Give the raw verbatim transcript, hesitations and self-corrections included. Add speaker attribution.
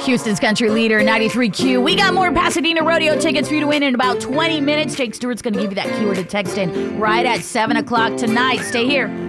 Speaker 1: Houston's country leader, ninety-three Q. We got more Pasadena Rodeo tickets for you to win in about twenty minutes. Jake Stewart's going to give you that keyword to text in right at seven o'clock tonight. Stay here.